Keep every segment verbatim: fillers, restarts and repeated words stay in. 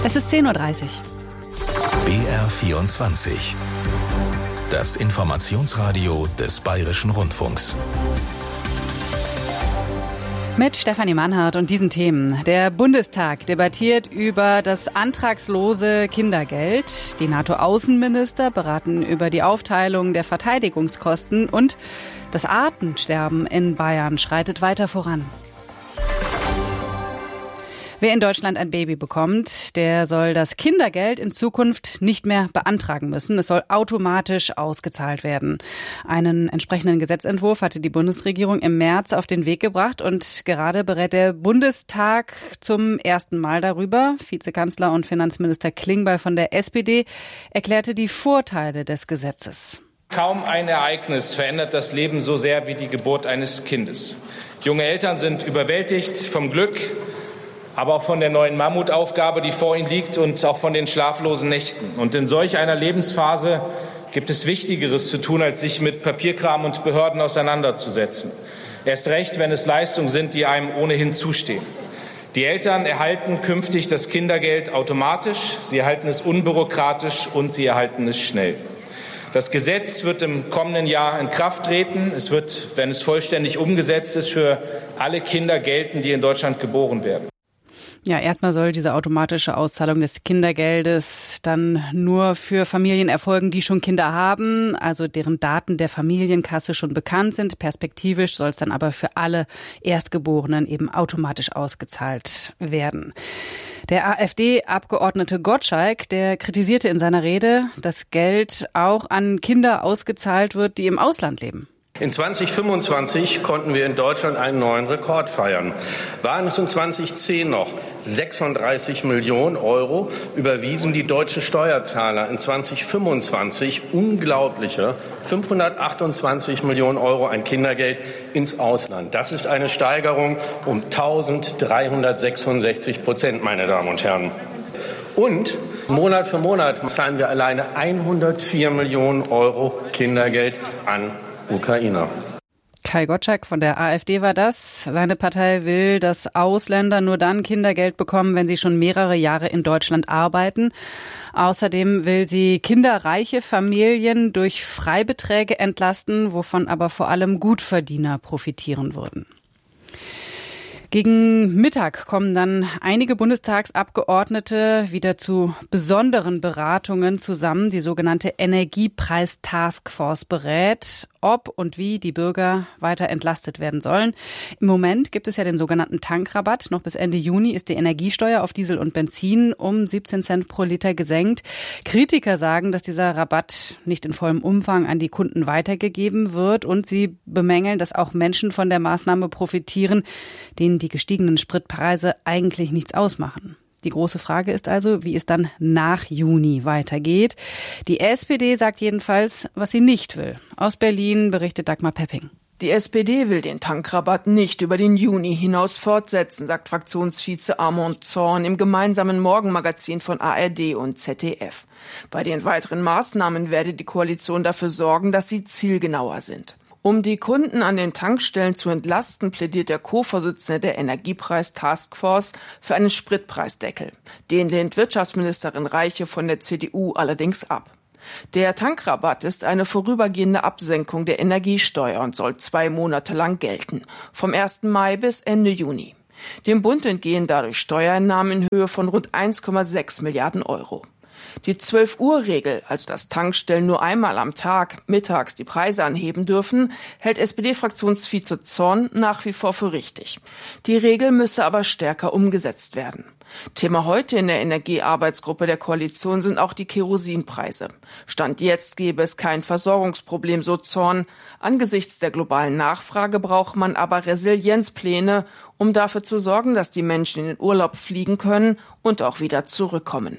Es ist zehn Uhr dreißig. B R vierundzwanzig. Das Informationsradio des Bayerischen Rundfunks. Mit Stefanie Mannhardt und diesen Themen. Der Bundestag debattiert über das antragslose Kindergeld. Die NATO-Außenminister beraten über die Aufteilung der Verteidigungskosten und das Artensterben in Bayern schreitet weiter voran. Wer in Deutschland ein Baby bekommt, der soll das Kindergeld in Zukunft nicht mehr beantragen müssen. Es soll automatisch ausgezahlt werden. Einen entsprechenden Gesetzentwurf hatte die Bundesregierung im März auf den Weg gebracht und gerade berät der Bundestag zum ersten Mal darüber. Vizekanzler und Finanzminister Klingbeil von der S P D erklärte die Vorteile des Gesetzes. Kaum ein Ereignis verändert das Leben so sehr wie die Geburt eines Kindes. Junge Eltern sind überwältigt vom Glück, aber auch von der neuen Mammutaufgabe, die vor ihnen liegt, und auch von den schlaflosen Nächten. Und in solch einer Lebensphase gibt es Wichtigeres zu tun, als sich mit Papierkram und Behörden auseinanderzusetzen. Erst recht, wenn es Leistungen sind, die einem ohnehin zustehen. Die Eltern erhalten künftig das Kindergeld automatisch, sie erhalten es unbürokratisch und sie erhalten es schnell. Das Gesetz wird im kommenden Jahr in Kraft treten. Es wird, wenn es vollständig umgesetzt ist, für alle Kinder gelten, die in Deutschland geboren werden. Ja, erstmal soll diese automatische Auszahlung des Kindergeldes dann nur für Familien erfolgen, die schon Kinder haben, also deren Daten der Familienkasse schon bekannt sind. Perspektivisch soll es dann aber für alle Erstgeborenen eben automatisch ausgezahlt werden. Der AfD-Abgeordnete Gottschalk, der kritisierte in seiner Rede, dass Geld auch an Kinder ausgezahlt wird, die im Ausland leben. In zweitausendfünfundzwanzig konnten wir in Deutschland einen neuen Rekord feiern. Waren es in zweitausendzehn noch sechsunddreißig Millionen Euro, überwiesen die deutschen Steuerzahler in zweitausendfünfundzwanzig unglaubliche fünfhundertachtundzwanzig Millionen Euro an Kindergeld ins Ausland. Das ist eine Steigerung um eintausenddreihundertsechsundsechzig Prozent, meine Damen und Herren. Und Monat für Monat zahlen wir alleine hundertvier Millionen Euro Kindergeld an Ukrainer. Kai Gottschalk von der AfD war das. Seine Partei will, dass Ausländer nur dann Kindergeld bekommen, wenn sie schon mehrere Jahre in Deutschland arbeiten. Außerdem will sie kinderreiche Familien durch Freibeträge entlasten, wovon aber vor allem Gutverdiener profitieren würden. Gegen Mittag kommen dann einige Bundestagsabgeordnete wieder zu besonderen Beratungen zusammen. Die sogenannte Energiepreis-Taskforce berät, ob und wie die Bürger weiter entlastet werden sollen. Im Moment gibt es ja den sogenannten Tankrabatt. Noch bis Ende Juni ist die Energiesteuer auf Diesel und Benzin um siebzehn Cent pro Liter gesenkt. Kritiker sagen, dass dieser Rabatt nicht in vollem Umfang an die Kunden weitergegeben wird. Und sie bemängeln, dass auch Menschen von der Maßnahme profitieren, denen die gestiegenen Spritpreise eigentlich nichts ausmachen. Die große Frage ist also, wie es dann nach Juni weitergeht. Die S P D sagt jedenfalls, was sie nicht will. Aus Berlin berichtet Dagmar Pepping. Die S P D will den Tankrabatt nicht über den Juni hinaus fortsetzen, sagt Fraktionsvize Armand Zorn im gemeinsamen Morgenmagazin von A R D und Z D F. Bei den weiteren Maßnahmen werde die Koalition dafür sorgen, dass sie zielgenauer sind. Um die Kunden an den Tankstellen zu entlasten, plädiert der Co-Vorsitzende der Energiepreis-Taskforce für einen Spritpreisdeckel. Den lehnt Wirtschaftsministerin Reiche von der C D U allerdings ab. Der Tankrabatt ist eine vorübergehende Absenkung der Energiesteuer und soll zwei Monate lang gelten, vom ersten Mai bis Ende Juni. Dem Bund entgehen dadurch Steuereinnahmen in Höhe von rund eins Komma sechs Milliarden Euro. Die zwölf-Uhr-Regel, also dass Tankstellen nur einmal am Tag mittags die Preise anheben dürfen, hält S P D-Fraktionsvize Zorn nach wie vor für richtig. Die Regel müsse aber stärker umgesetzt werden. Thema heute in der Energiearbeitsgruppe der Koalition sind auch die Kerosinpreise. Stand jetzt gäbe es kein Versorgungsproblem, so Zorn. Angesichts der globalen Nachfrage braucht man aber Resilienzpläne, um dafür zu sorgen, dass die Menschen in den Urlaub fliegen können und auch wieder zurückkommen.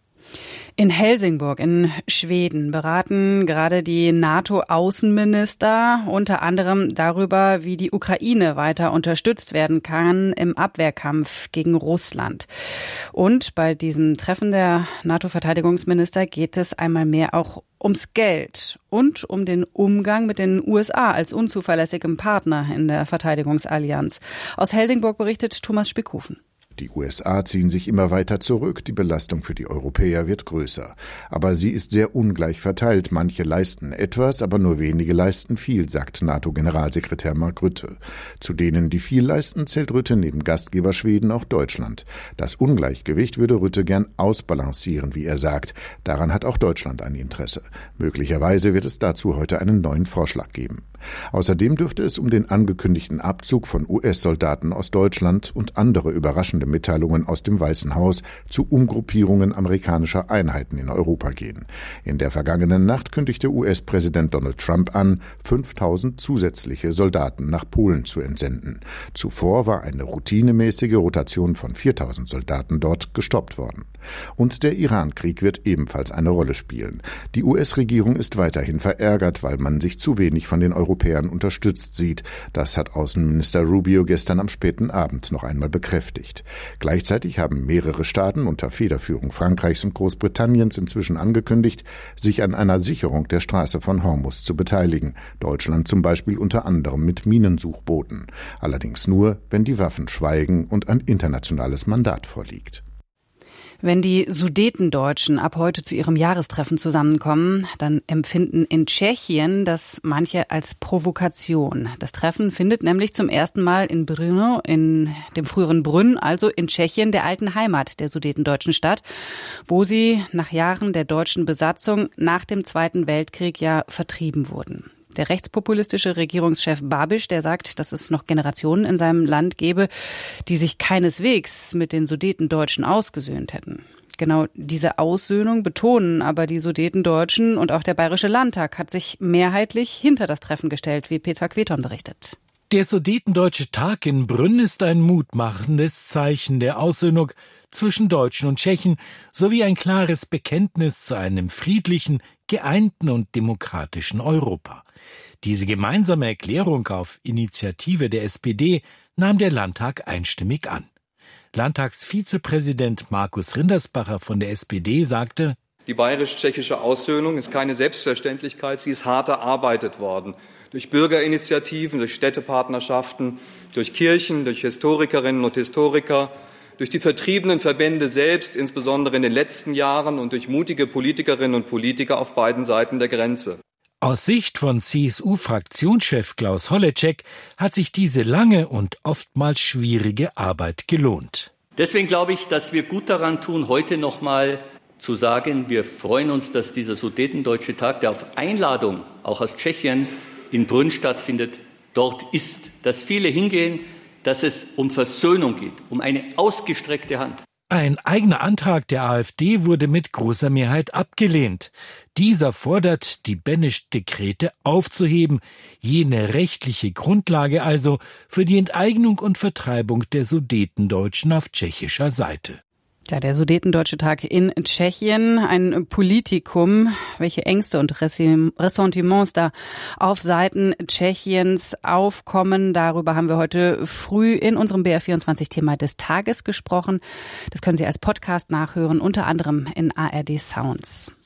In Helsingborg in Schweden beraten gerade die NATO-Außenminister unter anderem darüber, wie die Ukraine weiter unterstützt werden kann im Abwehrkampf gegen Russland. Und bei diesem Treffen der NATO-Verteidigungsminister geht es einmal mehr auch ums Geld und um den Umgang mit den U S A als unzuverlässigem Partner in der Verteidigungsallianz. Aus Helsingborg berichtet Thomas Spickhofen. Die U S A ziehen sich immer weiter zurück, die Belastung für die Europäer wird größer. Aber sie ist sehr ungleich verteilt. Manche leisten etwas, aber nur wenige leisten viel, sagt NATO-Generalsekretär Mark Rutte. Zu denen, die viel leisten, zählt Rutte neben Gastgeber Schweden auch Deutschland. Das Ungleichgewicht würde Rutte gern ausbalancieren, wie er sagt. Daran hat auch Deutschland ein Interesse. Möglicherweise wird es dazu heute einen neuen Vorschlag geben. Außerdem dürfte es um den angekündigten Abzug von U S-Soldaten aus Deutschland und andere überraschende Mitteilungen aus dem Weißen Haus zu Umgruppierungen amerikanischer Einheiten in Europa gehen. In der vergangenen Nacht kündigte U S-Präsident Donald Trump an, fünftausend zusätzliche Soldaten nach Polen zu entsenden. Zuvor war eine routinemäßige Rotation von viertausend Soldaten dort gestoppt worden. Und der Iran-Krieg wird ebenfalls eine Rolle spielen. Die U S-Regierung ist weiterhin verärgert, weil man sich zu wenig von den Europäern unterstützt sieht. Das hat Außenminister Rubio gestern am späten Abend noch einmal bekräftigt. Gleichzeitig haben mehrere Staaten unter Federführung Frankreichs und Großbritanniens inzwischen angekündigt, sich an einer Sicherung der Straße von Hormuz zu beteiligen. Deutschland zum Beispiel unter anderem mit Minensuchbooten. Allerdings nur, wenn die Waffen schweigen und ein internationales Mandat vorliegt. Wenn die Sudetendeutschen ab heute zu ihrem Jahrestreffen zusammenkommen, dann empfinden in Tschechien das manche als Provokation. Das Treffen findet nämlich zum ersten Mal in Brno, in dem früheren Brünn, also in Tschechien, der alten Heimat der Sudetendeutschen statt, wo sie nach Jahren der deutschen Besatzung nach dem Zweiten Weltkrieg ja vertrieben wurden. Der rechtspopulistische Regierungschef Babiš, der sagt, dass es noch Generationen in seinem Land gebe, die sich keineswegs mit den Sudetendeutschen ausgesöhnt hätten. Genau diese Aussöhnung betonen aber die Sudetendeutschen und auch der Bayerische Landtag hat sich mehrheitlich hinter das Treffen gestellt, wie Petra Queton berichtet. Der Sudetendeutsche Tag in Brünn ist ein mutmachendes Zeichen der Aussöhnung zwischen Deutschen und Tschechen sowie ein klares Bekenntnis zu einem friedlichen, geeinten und demokratischen Europa. Diese gemeinsame Erklärung auf Initiative der S P D nahm der Landtag einstimmig an. Landtagsvizepräsident Markus Rindersbacher von der S P D sagte: Die bayerisch-tschechische Aussöhnung ist keine Selbstverständlichkeit, sie ist hart erarbeitet worden. Durch Bürgerinitiativen, durch Städtepartnerschaften, durch Kirchen, durch Historikerinnen und Historiker, durch die vertriebenen Verbände selbst, insbesondere in den letzten Jahren, und durch mutige Politikerinnen und Politiker auf beiden Seiten der Grenze. Aus Sicht von C S U-Fraktionschef Klaus Holleczek hat sich diese lange und oftmals schwierige Arbeit gelohnt. Deswegen glaube ich, dass wir gut daran tun, heute noch mal zu sagen, wir freuen uns, dass dieser Sudetendeutsche Tag, der auf Einladung auch aus Tschechien in Brünn stattfindet, dort ist. Dass viele hingehen, dass es um Versöhnung geht, um eine ausgestreckte Hand. Ein eigener Antrag der AfD wurde mit großer Mehrheit abgelehnt. Dieser fordert, die Benesch-Dekrete aufzuheben, jene rechtliche Grundlage also für die Enteignung und Vertreibung der Sudetendeutschen auf tschechischer Seite. Ja, der Sudetendeutsche Tag in Tschechien, ein Politikum, welche Ängste und Ressentiments da auf Seiten Tschechiens aufkommen. Darüber haben wir heute früh in unserem B R vierundzwanzig-Thema des Tages gesprochen. Das können Sie als Podcast nachhören, unter anderem in A R D Sounds.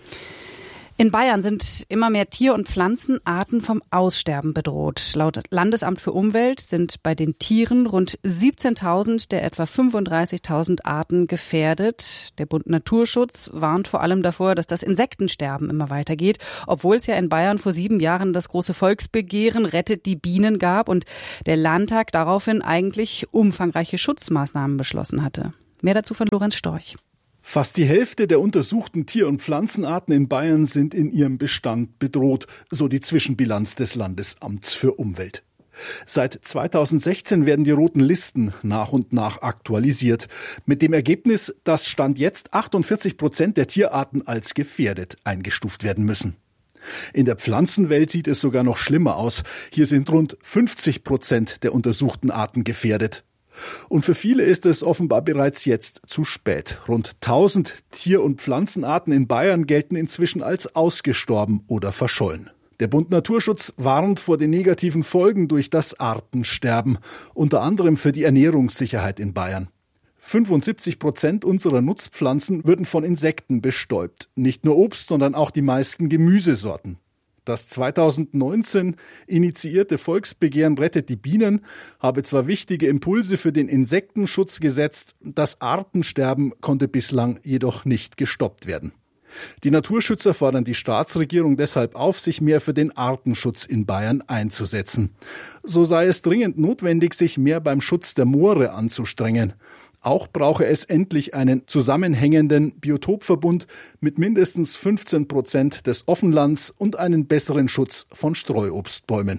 In Bayern sind immer mehr Tier- und Pflanzenarten vom Aussterben bedroht. Laut Landesamt für Umwelt sind bei den Tieren rund siebzehntausend der etwa fünfunddreißigtausend Arten gefährdet. Der Bund Naturschutz warnt vor allem davor, dass das Insektensterben immer weitergeht, obwohl es ja in Bayern vor sieben Jahren das große Volksbegehren Rettet die Bienen gab und der Landtag daraufhin eigentlich umfangreiche Schutzmaßnahmen beschlossen hatte. Mehr dazu von Lorenz Storch. Fast die Hälfte der untersuchten Tier- und Pflanzenarten in Bayern sind in ihrem Bestand bedroht, so die Zwischenbilanz des Landesamts für Umwelt. Seit zweitausendsechzehn werden die roten Listen nach und nach aktualisiert. Mit dem Ergebnis, dass Stand jetzt achtundvierzig Prozent der Tierarten als gefährdet eingestuft werden müssen. In der Pflanzenwelt sieht es sogar noch schlimmer aus. Hier sind rund fünfzig Prozent der untersuchten Arten gefährdet. Und für viele ist es offenbar bereits jetzt zu spät. Rund tausend Tier- und Pflanzenarten in Bayern gelten inzwischen als ausgestorben oder verschollen. Der Bund Naturschutz warnt vor den negativen Folgen durch das Artensterben, unter anderem für die Ernährungssicherheit in Bayern. fünfundsiebzig Prozent unserer Nutzpflanzen würden von Insekten bestäubt. Nicht nur Obst, sondern auch die meisten Gemüsesorten. Das zweitausendneunzehn initiierte Volksbegehren Rettet die Bienen habe zwar wichtige Impulse für den Insektenschutz gesetzt, das Artensterben konnte bislang jedoch nicht gestoppt werden. Die Naturschützer fordern die Staatsregierung deshalb auf, sich mehr für den Artenschutz in Bayern einzusetzen. So sei es dringend notwendig, sich mehr beim Schutz der Moore anzustrengen. Auch brauche es endlich einen zusammenhängenden Biotopverbund mit mindestens fünfzehn Prozent des Offenlands und einen besseren Schutz von Streuobstbäumen.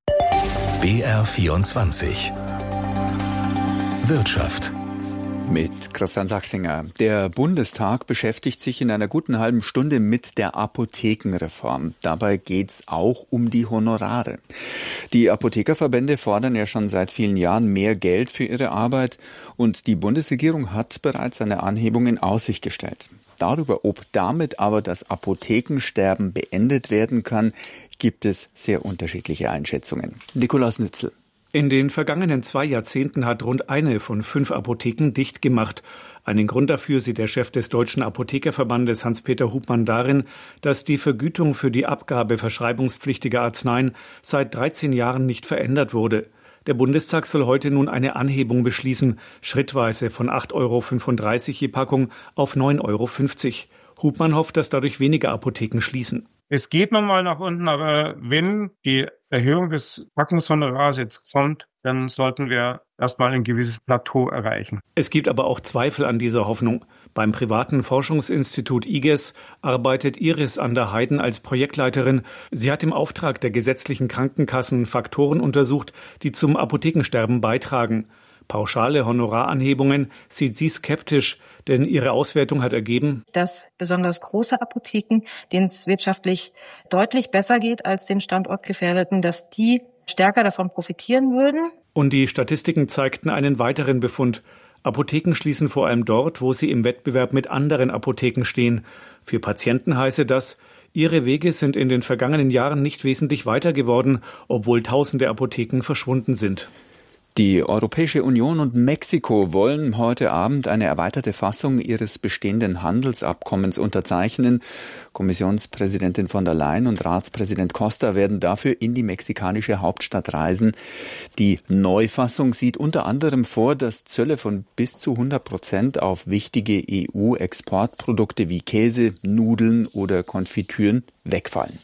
B R vierundzwanzig Wirtschaft. Mit Christian Sachsinger. Der Bundestag beschäftigt sich in einer guten halben Stunde mit der Apothekenreform. Dabei geht's auch um die Honorare. Die Apothekerverbände fordern ja schon seit vielen Jahren mehr Geld für ihre Arbeit und die Bundesregierung hat bereits eine Anhebung in Aussicht gestellt. Darüber, ob damit aber das Apothekensterben beendet werden kann, gibt es sehr unterschiedliche Einschätzungen. Nikolaus Nützel. In den vergangenen zwei Jahrzehnten hat rund eine von fünf Apotheken dicht gemacht. Einen Grund dafür sieht der Chef des Deutschen Apothekerverbandes Hans-Peter Hubmann darin, dass die Vergütung für die Abgabe verschreibungspflichtiger Arzneien seit dreizehn Jahren nicht verändert wurde. Der Bundestag soll heute nun eine Anhebung beschließen, schrittweise von acht Euro fünfunddreißig je Packung auf neun Euro fünfzig. Hubmann hofft, dass dadurch weniger Apotheken schließen. Es geht nochmal nach unten, aber wenn die Erhöhung des Packungshonorars jetzt kommt, dann sollten wir erstmal ein gewisses Plateau erreichen. Es gibt aber auch Zweifel an dieser Hoffnung. Beim privaten Forschungsinstitut I G E S arbeitet Iris an der Heiden als Projektleiterin. Sie hat im Auftrag der gesetzlichen Krankenkassen Faktoren untersucht, die zum Apothekensterben beitragen. Pauschale Honoraranhebungen sieht sie skeptisch, denn ihre Auswertung hat ergeben, dass besonders große Apotheken, denen es wirtschaftlich deutlich besser geht als den Standortgefährdeten, dass die stärker davon profitieren würden. Und die Statistiken zeigten einen weiteren Befund. Apotheken schließen vor allem dort, wo sie im Wettbewerb mit anderen Apotheken stehen. Für Patienten heiße das, ihre Wege sind in den vergangenen Jahren nicht wesentlich weiter geworden, obwohl tausende Apotheken verschwunden sind. Die Europäische Union und Mexiko wollen heute Abend eine erweiterte Fassung ihres bestehenden Handelsabkommens unterzeichnen. Kommissionspräsidentin von der Leyen und Ratspräsident Costa werden dafür in die mexikanische Hauptstadt reisen. Die Neufassung sieht unter anderem vor, dass Zölle von bis zu hundert Prozent auf wichtige E U-Exportprodukte wie Käse, Nudeln oder Konfitüren wegfallen.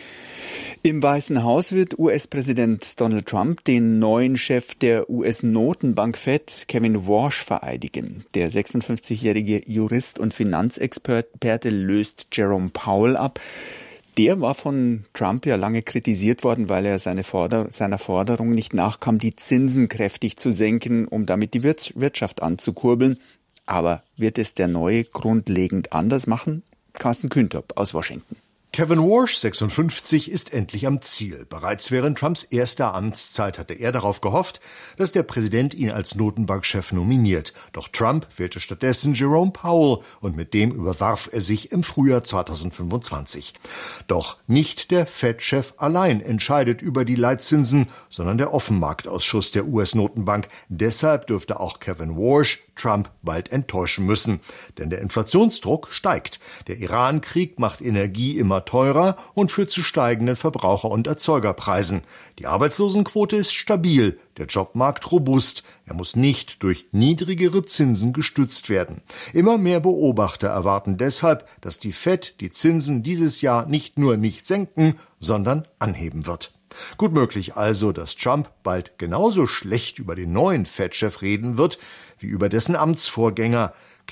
Im Weißen Haus wird U S-Präsident Donald Trump den neuen Chef der U S-Notenbank Fed, Kevin Warsh, vereidigen. Der sechsundfünfzigjährige Jurist und Finanzexperte löst Jerome Powell ab. Der war von Trump ja lange kritisiert worden, weil er seine Forder- seiner Forderung nicht nachkam, die Zinsen kräftig zu senken, um damit die Wirtschaft anzukurbeln. Aber wird es der neue grundlegend anders machen? Carsten Kühntop aus Washington. Kevin Warsh, sechsundfünfzig, ist endlich am Ziel. Bereits während Trumps erster Amtszeit hatte er darauf gehofft, dass der Präsident ihn als Notenbankchef nominiert. Doch Trump wählte stattdessen Jerome Powell und mit dem überwarf er sich im Frühjahr zweitausendfünfundzwanzig. Doch nicht der Fed-Chef allein entscheidet über die Leitzinsen, sondern der Offenmarktausschuss der U S-Notenbank. Deshalb dürfte auch Kevin Warsh Trump bald enttäuschen müssen. Denn der Inflationsdruck steigt. Der Iran-Krieg macht Energie immer teurer und führt zu steigenden Verbraucher- und Erzeugerpreisen. Die Arbeitslosenquote ist stabil, der Jobmarkt robust. Er muss nicht durch niedrigere Zinsen gestützt werden. Immer mehr Beobachter erwarten deshalb, dass die Fed die Zinsen dieses Jahr nicht nur nicht senken, sondern anheben wird. Gut möglich also, dass Trump bald genauso schlecht über den neuen Fed-Chef reden wird, wie über dessen Amtsvorgänger.